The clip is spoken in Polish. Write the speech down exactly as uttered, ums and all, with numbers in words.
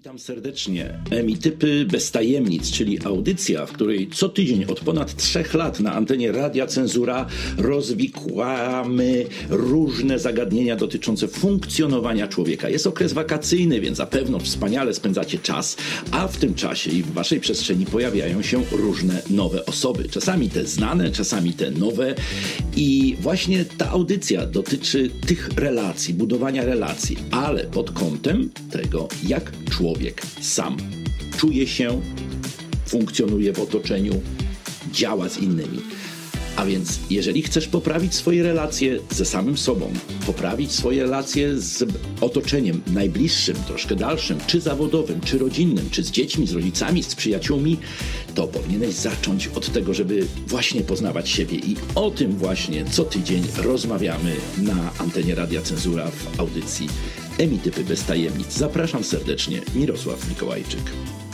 Witam serdecznie. Emitypy bez tajemnic, czyli audycja, w której co tydzień od ponad trzech lat na antenie Radia Cenzura rozwikłamy różne zagadnienia dotyczące funkcjonowania człowieka. Jest okres wakacyjny, więc zapewne wspaniale spędzacie czas, a w tym czasie i w waszej przestrzeni pojawiają się różne nowe osoby. Czasami te znane, czasami te nowe i właśnie ta audycja dotyczy tych relacji, budowania relacji, ale pod kątem tego, jak człowiek sam czuje się, funkcjonuje w otoczeniu, działa z innymi. A więc jeżeli chcesz poprawić swoje relacje ze samym sobą, poprawić swoje relacje z otoczeniem najbliższym, troszkę dalszym, czy zawodowym, czy rodzinnym, czy z dziećmi, z rodzicami, z przyjaciółmi, to powinieneś zacząć od tego, żeby właśnie poznawać siebie. I o tym właśnie co tydzień rozmawiamy na antenie Radia Cenzura w audycji Emitypy bez tajemnic. Zapraszam serdecznie, Mirosław Mikołajczyk.